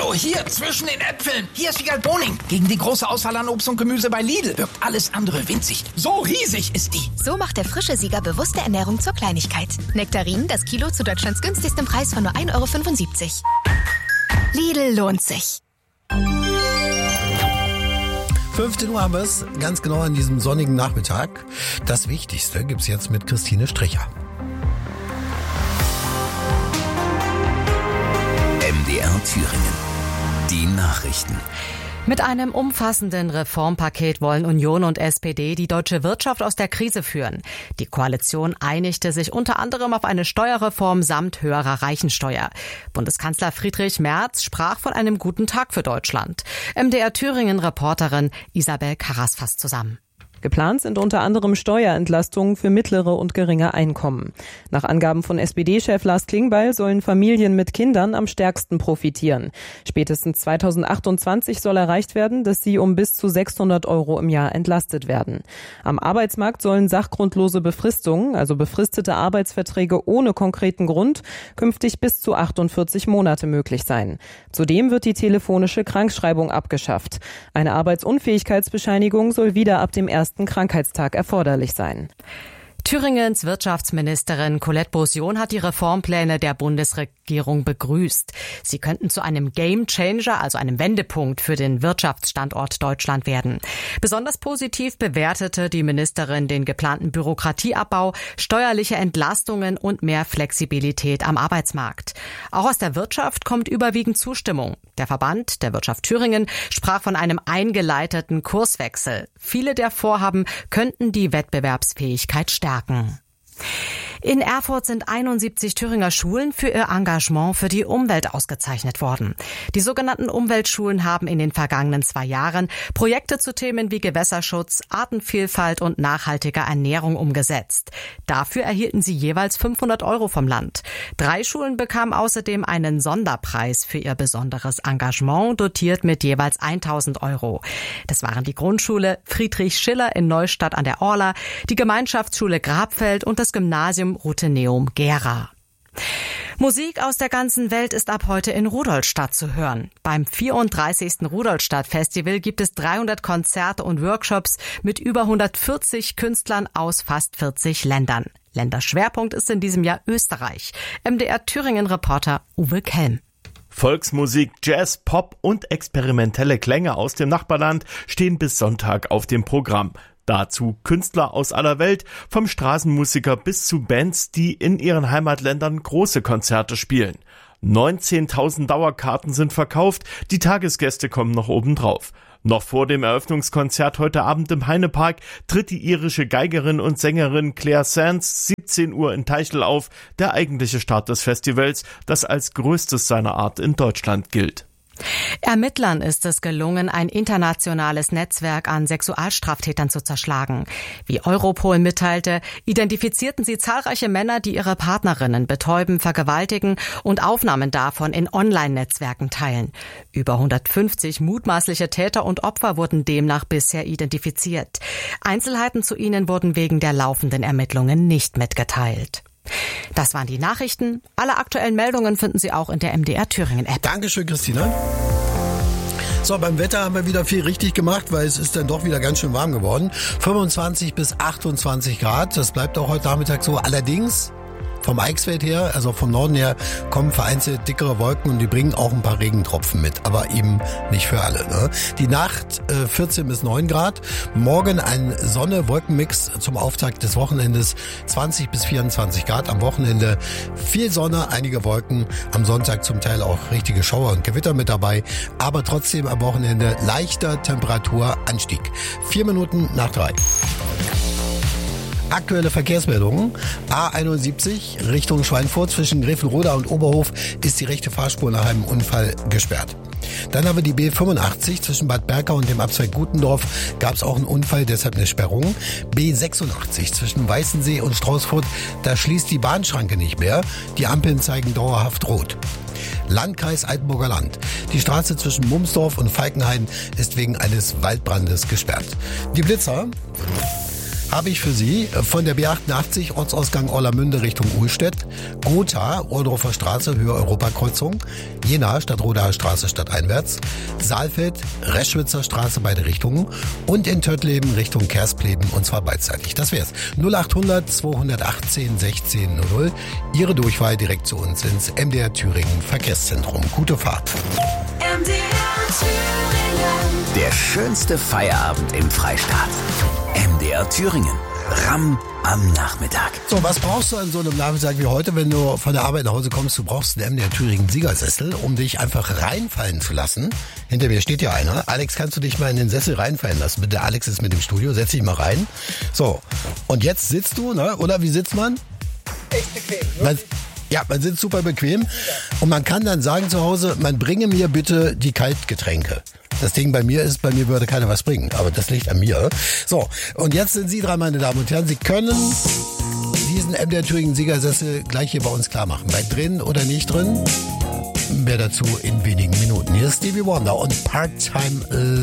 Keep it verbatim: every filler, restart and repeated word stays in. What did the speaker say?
So, hier, zwischen den Äpfeln. Hier ist Wiegald Boning. Gegen die große Auswahl an Obst und Gemüse bei Lidl wirkt alles andere winzig. So riesig ist die. So macht der frische Sieger bewusste Ernährung zur Kleinigkeit. Nektarinen, das Kilo zu Deutschlands günstigstem Preis von nur ein Euro fünfundsiebzig. Lidl lohnt sich. fünfzehn Uhr haben wir es, ganz genau an diesem sonnigen Nachmittag. Das Wichtigste gibt's jetzt mit Christine Stricher. M D R Thüringen. Die Nachrichten. Mit einem umfassenden Reformpaket wollen Union und S P D die deutsche Wirtschaft aus der Krise führen. Die Koalition einigte sich unter anderem auf eine Steuerreform samt höherer Reichensteuer. Bundeskanzler Friedrich Merz sprach von einem guten Tag für Deutschland. M D R Thüringen-Reporterin Isabel Karras fasst zusammen. Geplant sind unter anderem Steuerentlastungen für mittlere und geringe Einkommen. Nach Angaben von S P D-Chef Lars Klingbeil sollen Familien mit Kindern am stärksten profitieren. Spätestens zweitausendachtundzwanzig soll erreicht werden, dass sie um bis zu sechshundert Euro im Jahr entlastet werden. Am Arbeitsmarkt sollen sachgrundlose Befristungen, also befristete Arbeitsverträge ohne konkreten Grund, künftig bis zu achtundvierzig Monate möglich sein. Zudem wird die telefonische Krankschreibung abgeschafft. Eine Arbeitsunfähigkeitsbescheinigung soll wieder ab dem ersten Krankheitstag erforderlich sein. Thüringens Wirtschaftsministerin Colette Beausion hat die Reformpläne der Bundesregierung begrüßt. Sie könnten zu einem Gamechanger, also einem Wendepunkt für den Wirtschaftsstandort Deutschland werden. Besonders positiv bewertete die Ministerin den geplanten Bürokratieabbau, steuerliche Entlastungen und mehr Flexibilität am Arbeitsmarkt. Auch aus der Wirtschaft kommt überwiegend Zustimmung. Der Verband der Wirtschaft Thüringen sprach von einem eingeleiteten Kurswechsel. Viele der Vorhaben könnten die Wettbewerbsfähigkeit stärken. In Erfurt sind einundsiebzig Thüringer Schulen für ihr Engagement für die Umwelt ausgezeichnet worden. Die sogenannten Umweltschulen haben in den vergangenen zwei Jahren Projekte zu Themen wie Gewässerschutz, Artenvielfalt und nachhaltiger Ernährung umgesetzt. Dafür erhielten sie jeweils fünfhundert Euro vom Land. Drei Schulen bekamen außerdem einen Sonderpreis für ihr besonderes Engagement, dotiert mit jeweils tausend Euro. Das waren die Grundschule Friedrich Schiller in Neustadt an der Orla, die Gemeinschaftsschule Grabfeld und das Gymnasium Rutheneum Gera. Musik aus der ganzen Welt ist ab heute in Rudolstadt zu hören. Beim vierunddreißigsten Rudolstadt-Festival gibt es dreihundert Konzerte und Workshops mit über hundertvierzig Künstlern aus fast vierzig Ländern. Länderschwerpunkt ist in diesem Jahr Österreich. M D R Thüringen-Reporter Uwe Kelm. Volksmusik, Jazz, Pop und experimentelle Klänge aus dem Nachbarland stehen bis Sonntag auf dem Programm. Dazu Künstler aus aller Welt, vom Straßenmusiker bis zu Bands, die in ihren Heimatländern große Konzerte spielen. neunzehntausend Dauerkarten sind verkauft, die Tagesgäste kommen noch obendrauf. Noch vor dem Eröffnungskonzert heute Abend im Heinepark tritt die irische Geigerin und Sängerin Claire Sands siebzehn Uhr in Teichel auf, der eigentliche Start des Festivals, das als größtes seiner Art in Deutschland gilt. Ermittlern ist es gelungen, ein internationales Netzwerk an Sexualstraftätern zu zerschlagen. Wie Europol mitteilte, identifizierten sie zahlreiche Männer, die ihre Partnerinnen betäuben, vergewaltigen und Aufnahmen davon in Online-Netzwerken teilen. Über hundertfünfzig mutmaßliche Täter und Opfer wurden demnach bisher identifiziert. Einzelheiten zu ihnen wurden wegen der laufenden Ermittlungen nicht mitgeteilt. Das waren die Nachrichten. Alle aktuellen Meldungen finden Sie auch in der M D R Thüringen App. Dankeschön, Christina. So, beim Wetter haben wir wieder viel richtig gemacht, weil es ist dann doch wieder ganz schön warm geworden. fünfundzwanzig bis achtundzwanzig Grad, das bleibt auch heute Nachmittag so. Allerdings vom Eichsfeld her, also vom Norden her, kommen vereinzelt dickere Wolken und die bringen auch ein paar Regentropfen mit, aber eben nicht für alle. Ne? Die Nacht äh, vierzehn bis neun Grad, morgen ein Sonne-Wolkenmix zum Auftakt des Wochenendes, zwanzig bis vierundzwanzig Grad, am Wochenende viel Sonne, einige Wolken, am Sonntag zum Teil auch richtige Schauer und Gewitter mit dabei, aber trotzdem am Wochenende leichter Temperaturanstieg. Vier Minuten nach drei. Aktuelle Verkehrsmeldungen. A einundsiebzig Richtung Schweinfurt zwischen Grevenroda und Oberhof ist die rechte Fahrspur nach einem Unfall gesperrt. Dann haben wir die B fünfundachtzig zwischen Bad Berka und dem Abzweig Gutendorf gab es auch einen Unfall, deshalb eine Sperrung. B sechsundachtzig zwischen Weißensee und Straußfurt, da schließt die Bahnschranke nicht mehr. Die Ampeln zeigen dauerhaft rot. Landkreis Altenburger Land. Die Straße zwischen Mumsdorf und Falkenhain ist wegen eines Waldbrandes gesperrt. Die Blitzer. habe ich für Sie von der B achtundachtzig Ortsausgang Orlamünde Richtung Uhlstedt, Gotha, Ohldorfer Straße, Höhe Europakreuzung, Jena, Stadtrodaer Straße stadteinwärts, Saalfeld, Reschwitzer Straße beide Richtungen und in Töttleben Richtung Kerspleben und zwar beidseitig. Das wär's. null achthundert zweihundertachtzehn sechzehn null null. Ihre Durchwahl direkt zu uns ins M D R Thüringen Verkehrszentrum. Gute Fahrt. M D R Thüringen. Der schönste Feierabend im Freistaat. M D R Thüringen. Ramm am Nachmittag. So, was brauchst du an so einem Nachmittag wie heute, wenn du von der Arbeit nach Hause kommst? Du brauchst einen M D R Thüringen Siegersessel, um dich einfach reinfallen zu lassen. Hinter mir steht ja einer. Alex, kannst du dich mal in den Sessel reinfallen lassen? Bitte, Alex ist mit im Studio. Setz dich mal rein. So, und jetzt sitzt du, ne? Oder wie sitzt man? Echt bequem. Man, ja, man sitzt super bequem. Und man kann dann sagen zu Hause, man bringe mir bitte die Kaltgetränke. Das Ding bei mir ist, bei mir würde keiner was bringen, aber das liegt an mir. So, und jetzt sind Sie dran, meine Damen und Herren. Sie können diesen M D R Thüringen Siegersessel gleich hier bei uns klar machen. Bei drin oder nicht drin, mehr dazu in wenigen Minuten. Hier ist Stevie Wonder und Part-Time